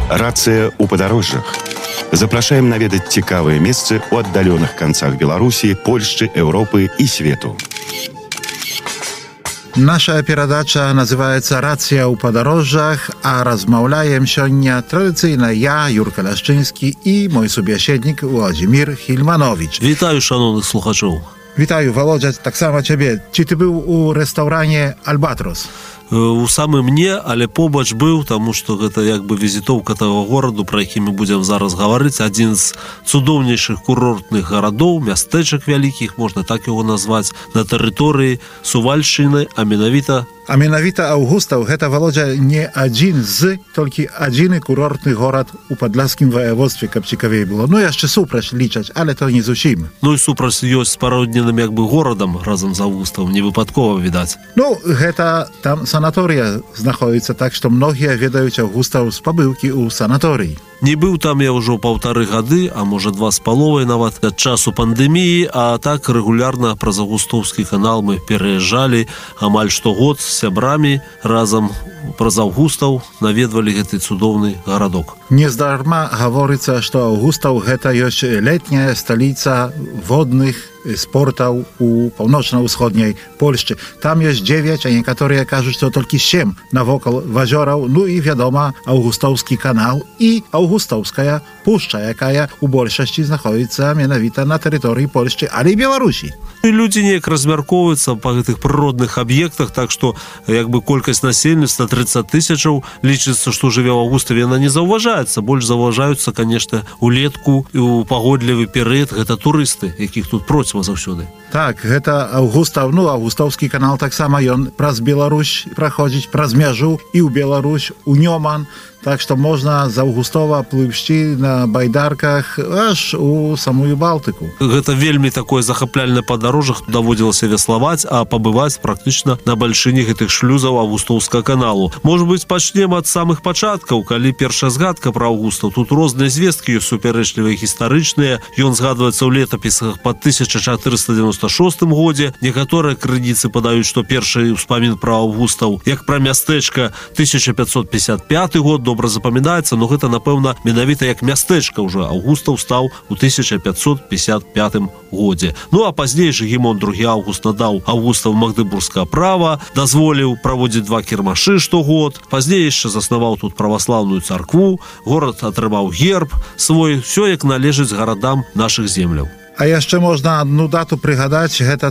Рацыя ў падарожжах. Запрашаем наведаць цікавыя месцы ў аддаленых канцах Беларусі, Польшчы, Еўропы і свету. Наша перадача называецца «Рацыя ў падарожжах», а размаўляем сёння традыцыйна я, Юрка Ляшчынскі, і мой субяседнік Владзімір Хільманович. Вітаю, шановных слухачоў. Вітаю, Володя, таксама цябе. Ці ты быў у рэстаўране «Альбатрос»? У самым не, але побач быў, таму што гэта як бы візітоўка таго гораду, пра які мы будзем зараз гаварыць. Адзін з цудоўнейшых курортных гарадоў, мястэчак вялікіх, можна так яго назваць, на тэрыторыі Сувальшчыны, а менавіта Аўгустаў. Гэта, Володя, не адзін з, толькі адзіны курортны горад у падляшскім ваяводстве, каб цікавей было. Ну, яшчэ супраць лічаць, але то не зусім. Ну і супраць ёсць спародненым як бы горадам разам з Аўгустаў, не выпадкова, відаць. Ну, гэта там санаторыя знаходіцца, так што многія ведаюць Аўгустаў з пабыўкі ў санаторыі. Не быў там я ўжо 1,5 гады, а можа 2,5 нават ад часу пандэміі, а так рэгулярна праз Аўгустоўскі канал мы пераязджалі амаль штогод з сябрамі разам праз Аўгустаў наведвалі гэты цудоўны гарадок. Нездарма гаворыцца, што Аўгустаў гэта ёсць летняя сталіца водных спортаў у паўночна-ўсходняй Польшчы. Там ёсць 9, а некаторыя кажуць, што толькі 7 навокал вазёраў. Ну і, вядома, Аўгустаўскі канал і Аўгустаўская пушча, якая у большасці знаходіцца менавіта на тэрыторыі Польшчы, але і Беларусі. І людзі неяк размяркоўваюцца па гэтых прыродных аб'ектах, так што як бы колькасць насельніцтва 30 тысячаў, лічыцца, што жыве ў Аўгуставе, яна не заўважаецца. Больш заўважаюцца, канешне, улетку і ў пагодлівы перыяд гэта турысты, якіх тут процьма заўсёды. Так, гэта Аўгустаў, ну, Аўгустаўскі канал таксама ён праз Беларусь праходзіць, праз мяжу і ў Беларусь, у Нёман. Так што можна з Аўгустова плывсці на байдарках аж у самую Балтыку. Гэта вельмі такое захапляльнае падарожжа, даводзілася веславаць, а пабываць практычна на бальшыні гэтых шлюзаў Аўгустаўскага каналу. Можа быць, пачнем ад самых пачаткаў, калі першая згадка пра Аўгустаў. Тут розныя звесткі ёсць супярэчлівыя, гістарычныя. Ён згадваецца ў летапісах па 1496 годзе. Некаторыя крыніцы падаюць, што першы ўспамін пра Аўгустаў, як пра мястэчка, 1555 год, добра запамінаецца, но гэта, напэўна, менавіта як мястэчка ўжо Аўгустаў стаў у 1555 годзе. Ну, а пазней Жыгімон II Аўгуст надаў Аўгустаў Магдыбургскае права, дазволіў праводзіць 2 кірмашы штогод. Пазней яшчэ заснаваў тут праваслаўную царкву, горад атрымаў герб свой, все як належыць гарадам нашых земляў. А яшчэ можна адну дату прыгадаць, гэта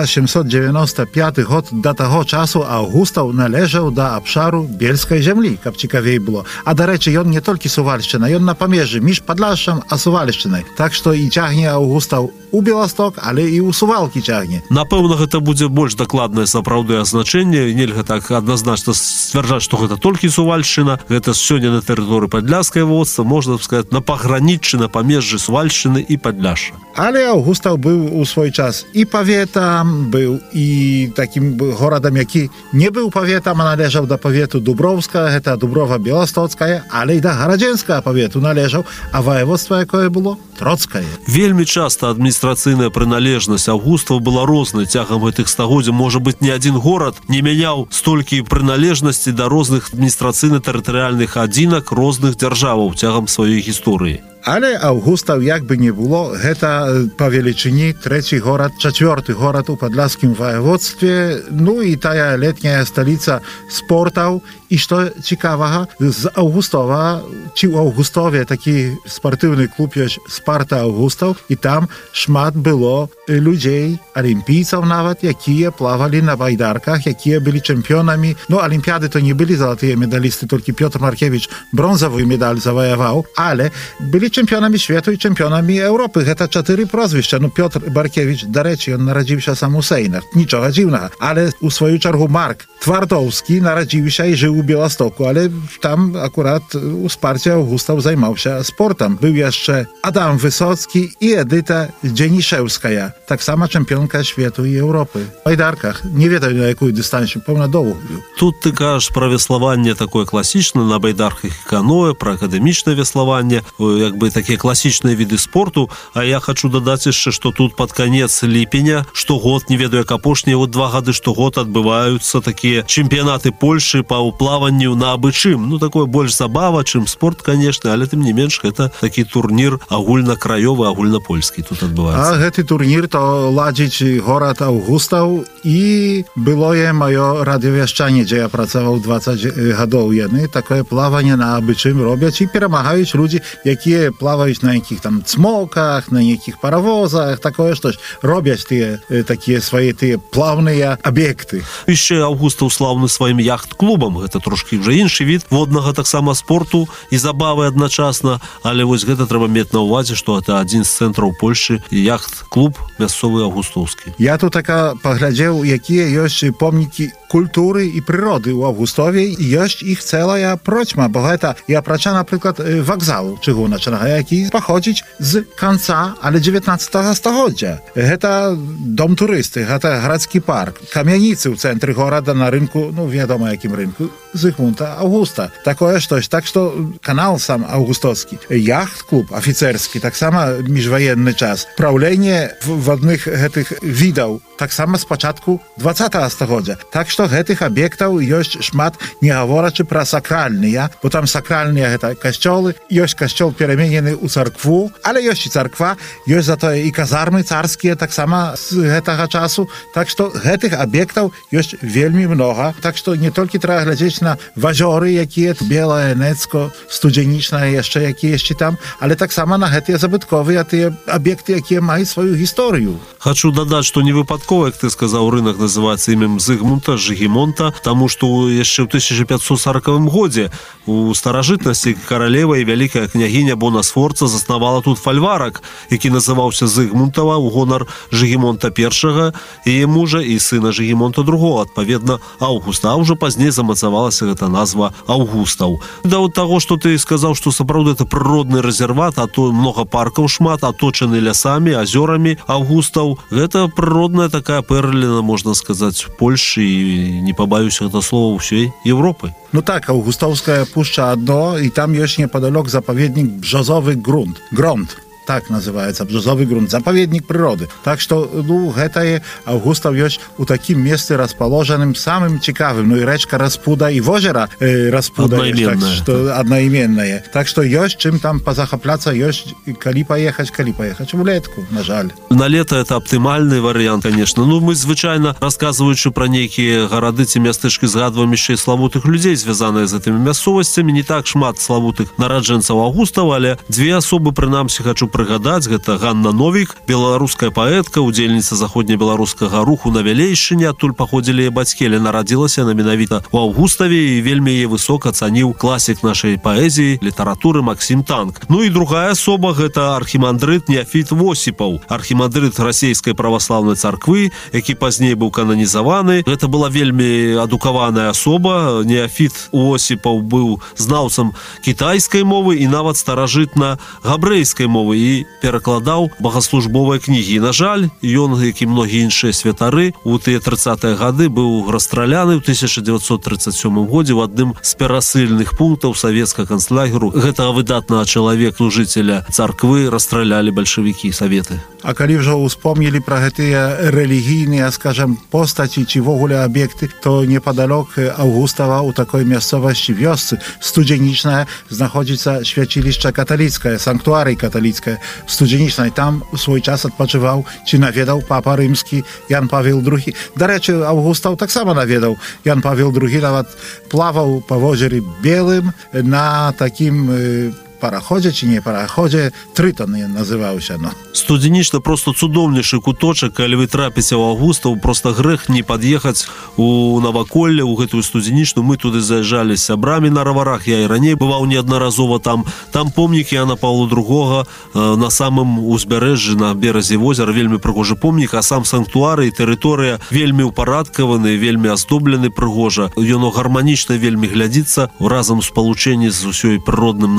1795 год. Да таго часу Аўгустаў належаў да абшару бельскай зямлі, каб цікавей было. А, дарэчы, ён не толькі Сувальшчына, ён на памежжы між Падляшшам а Сувальшчынай. Так што і цягне Аўгустаў у Беласток, але і ў Сувалкі цягне. Напэўна, гэта будзе больш дакладнае сапраўднае азначэнне. Нельга так адназначна сцвярджаць, што гэта толькі Сувальшчына. Гэта сёння на тэрыторыі Падляшскае воеводства, можна сказаць, на паграніччы, на памежжы Сувальшчыны і Падляшша. Але Аўгустаў быў у свой час і паветам, быў і такім горадам, які не быў паветам, а належаў да павету Дубровска, гэта Дуброва-Беластоцкая, але і да Гарадзенскага павету належаў, а ваеводства якое было? Троцкае. Вельмі часта адміністрацыйная прыналежнасць Аўгустаў была рознай цягам гэтых стагоддзяў. Можа быць, ні адзін горад не мяняў столькі прыналежнасці да розных адміністрацыйна-тэрытарыяльных адзінак розных дзяржаваў цягам сваёй гісторыі. Але Аўгустаў, як бы не было, гэта па велічыні 3-й горад, 4-й горад у падляшскім ваяводстве, ну і тая летняя сталіца спортаў. І што цікавага, з Аўгустова, ці ў Аўгустове такі спартыўны клуб ёсць Спарта Аўгустаў, і там шмат было людзей, алімпійцаў нават, якія плавалі на байдарках, якія былі чэмпіёнамі. Ну, алімпіяды то не былі залатыя медалісты, толькі Пётр Маркевіч бронзавую медаль заваяваў, але былі чэмпіёнамі свету і чэмпіёнамі Еўропы. Гэта 4 прозвішча. Ну, Пётр Маркевіч, дарэчы, ён нарадзіўся сам у Сейнах, нічога дзіўнага. Але у сваю чаргу Марк Твардоўскі нарадзіўся і жыў у Беластоку, але там акурат у Спарце Аўгустаў займаўся спортам. Быў яшчэ Адам Высоцкі і Эдыта Дзенішеўская, таксама чэмпіёнка свету і Еўропы. В байдарках, не ведаю на якую дыстанцыю, пэўна доўгую. Тут ты кажаш пра веславанне такое класічнае на байдарках і каноэ, пра акадэмічнае веславанне, як бы такія класічныя віды спорту, а я хачу дадаць яшчэ, што тут пад канец ліпеня штогод, не ведаю як апошнія 2 гады штогод адбываюцца такія чэмпіянаты Польшы па плаванню на абычым. Ну, такое больш забава, чым спорт, конечно, але тым не менш, гэта такі турнір агульнакраёвы, агульнапольскі тут адбываецца. А гэты турнір то ладзіць горад Аўгустаў і былое маё радыёвяшчанне, дзе я працаваў 20 гадоў. Яны такое плаванне на абычым робяць і перамагаюць людзі, якія плаваюць на якіх там цмоках, на якіх паравозах, такое штось. Робяць тыя такія свае тыя плавныя аб'екты. Яшчэ Аўгустаў слаўны сваім яхт-клубам. Гэта трошкі ўжо іншы від воднага таксама спорту і забавы адначасна, але вось гэта трэба мець на ўвазе, што гэта адзін з цэнтраў Польшчы яхт-клуб мясцовы аўгустаўскі. Я тут паглядзеў, якія ёсць помнікі культуры і прыроды ў Аўгустове, і ёсць іх цэлая процьма, бо гэта і апрача, напрыклад, вакзалу чыгуначнага, які паходзіць з канца, але 19 стагоддзя. Гэта дом турысты, гэта гарадскі парк, камяніцы ў цэнтры горада на рынку, ну, вядома, якім рынку, Зygmunta Augusta. Такое штось. Так што канал сам аўгустовскі, яхт-клуб афіцэрскі, таксама міжваенны час, праўленне водных гэтых відаў, таксама з пачатку 20 стагоддзя. Так што гэтых аб'ектаў ёсць шмат, не гаворачы пра сакральныя, бо там сакральныя гэта касцёлы, ёсць касцёл пераменены ў царкву, але ёсць і царква, ёсць затое і казармы царскія таксама з гэтага часу. Так што гэтых аб'ектаў ёсць вельмі многа. Так што не толькі трэба глядзець на вазёры, якія белае, Нецко, студзенічнае, яшчэ якія есці там, але таксама на гэтыя забытковыя тыя аб'екты, якія маюць сваю гісторыю. Хочу дадаць, што не выпадкова, як ты сказаў, рынок называецца імем Зygmunta, Жыгімонта, таму што яшчэ ў 1540 годзе у старажытнасці каралева і вялікая княгіня Бона Сфорца заснавала тут фальварак, які называўся Зygmuntава ў гонар Жыгімонта I, яе мужа і сына Жыгімонта II, адпаведна Аўгуста, а ўжо пазней замацавалася гэта назва Аўгустаў. Да вот таго, што ты сказаў, што сапраўды это прыродны рэзерват, а то многа паркаў шмат, аточаны лясамі, азёрамі Аўгустаў. Гэта прыродная такая пэрліна, можна сказаць, Польшчы і не пабаюся гэта слова ўсёй Европы. Ну так, Аўгустаўская пушча адно, і там ёсць непадалёк запаведнік Бжозовы грунт. Гронт. Так называецца, бжозовы грунт, запаведнік прыроды. Так што, ну, гэтае Аўгустаў ёсць у такім месцы распаложаным самым цікавым. Ну і рэчка Распуда і возера Распуда аднайменнае. Так што ёсць чым там пазахапляцца, ёсць калі паехаць улетку, на жаль. На лето это аптымальны варыянт, конечно. Ну, мы звычайна, расказваючы пра нейкія гарады ці мястэчкі, згадваем яшчэ славутых людзей, звязаныя з гэтымі мясцовасцямі. Не так шмат славутых нараджэнцаў Аўгустаў, але две асобы, прынамсі, хачу прыгадаць, гэта Ганна Новік, беларуская паэтка, удзельніца заходнебеларускага руху на Вялейшчыне, адтуль паходзілі яе бацькі, але нарадзілася яна менавіта ў Аўгуставе і вельмі яе высока цаніў класік нашай паэзіі, літаратуры Максім Танк. Ну і другая асоба гэта архімандрыт Неафіт Восіпаў, архімандрыт расійскай праваслаўнай царквы, які пазней быў кананізаваны. Гэта была вельмі адукаваная асоба. Неафіт Восіпаў быў знаўцам кітайскай мовы і нават старажытна-габрэйскай мовы і перакладаў богаслужбовыя кнігі. На жаль, ён, як і многія іншыя святары, у тыя 30-е гады быў расстраляны ў 1937 годзе ў адным з перасыльных пунктаў савецкага канцлагеру. Гэтага выдатнага чалавека-служыцеля царквы расстралялі бальшавікі саветы. А калі ўжо ўспомнілі пра гэтыя рэлігійныя, скажам, постаці ці вогуле аб'екты, то непадалёк Аўгустава ў такой мясцовасці вёсцы студзенічная знаходзіцца свяцілішча каталіцкае, санктуарый каталіцкае студзенічнай. Там у свой час адпачываў ці наведаў папа рымскі Ян Павел II. Дарэчы, Аўгустаў таксама наведаў Ян Павел II, нават плаваў па возеры Белым на такім параходзе ці не параходзе, Трытон ён называўся. Ну. Студзенічна просто цудоўнейшы куточак, калі вы трапіце ў Аўгустаў, просто грэх не пад'ехаць у наваколле, у гэтую студзенічную. Мы туды заязджалі з сябрамі на раварах, я і раней бываў неаднаразова там. Там помнік Яна Паўла II на самым узбярэжжы, на беразе возера, вельмі прыгожы помнік, а сам санктуар і тэрыторыя вельмі ўпарадкаваны, вельмі аздоблены прыгожа. Ён гарманічна вельмі глядзіцца разам у спалучэнні з усёй прыродным наваколлем.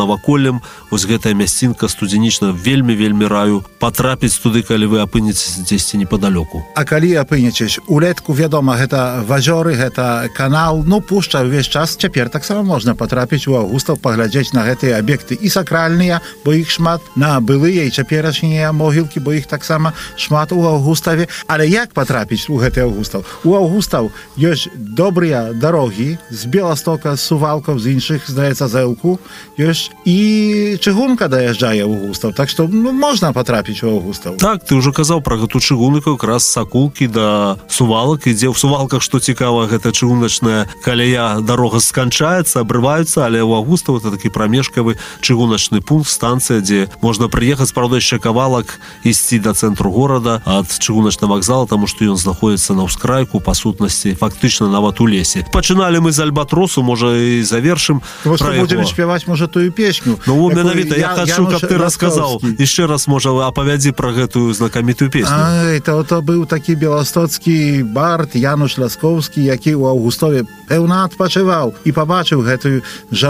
Гомелем. Вось гэтая мясцінка студзенічна вельмі раю патрапіць туды, калі вы апынецеся дзесьці непадалёку. А калі апынецеся улетку, вядома, гэта вазёры, гэта канал, ну пушча ўвесь час. Цяпер таксама можна патрапіць у Аўгустаў, паглядзець на гэтыя аб'екты і сакральныя, бо іх шмат, на былыя і цяперашнія могілкі, бо іх таксама шмат у Аўгуставе. Але як патрапіць у гэты Аўгустаў? У Аўгустаў ёсць добрыя дарогі з Беластока, з Сувалкаў, з іншых, здаецца, Зэўку ёсць, і чыгунка даязджае ў Аўгустаў, так што можна патрапіць у Аўгустаў. Так, ты ўжо казаў пра гэту чыгунку, якраз з Сакулкі да Сувалак, ідзе ў Сувалках, што цікава, гэта чыгуначная каляя, дарога сканчаецца, абрываюцца, але ў Аўгустаў это такі прамежкавы чыгуначны пункт, станцыя, дзе можна прыехаць, правда, яшчэ кавалак ісці да цэнтру горада ад чыгуначнага вакзала, таму што ён знаходзіцца на ўскрайку, па сутнасці, фактычна нават у лесе. Пачыналі мы з Альбатросу, можа і завершым пра яго. Будзем спяваць, можа, тую песню. Ну, менавіта, я хачу, каб ты расказаў. Яшчэ раз, можа, апавядзі пра гэтую знакамітую песню. То быў такі беластоцкі бард Януш Ласкоўскі, які ў Аўгустове пэўна адпачываў і пабачыў гэтую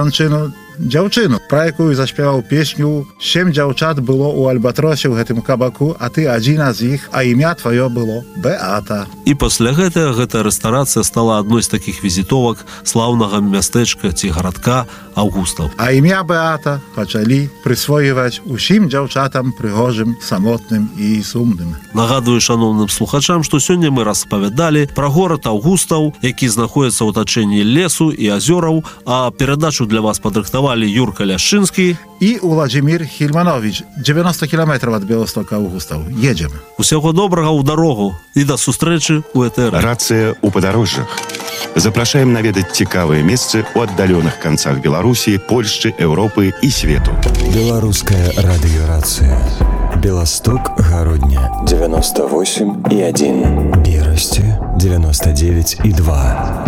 дзяўчыну, пра якую заспяваў песню. 7 дзяўчат было ў Альбатросе ў гэтым кабаку, а ты адзіна з іх, а імя тваё было Беата. І пасля гэтага гэтая рэстарацыя стала адной з такіх візітовак слаўнага мястэчка ці гарадка Аўгустаў. А імя Беата пачалі прысвойваць усім дзяўчатам прыгожым, самотным і сумным. Нагадую шаноўным слухачам, што сёння мы распавядалі пра горад Аўгустаў, які знаходзіцца ў атачэнні лесу і азёраў, а перадачу для вас падрыхтавалі Юрка Ляшчынскі і Уладзімір Хільманович. 90 кіламетраў ад Беластока Аўгустаў. Едзем. Усяго добрага ў дарогу і да сустрэчы ў ЭТР. Рацыя ў падарожжах. Запрашаем наведаць цікавыя месцы ў аддаленых канцах Беларусі, Польшчы, Еўропы і свету. Беларуская радыёрацыя. Беласток, Гародня 98,1, Берасці 99,2.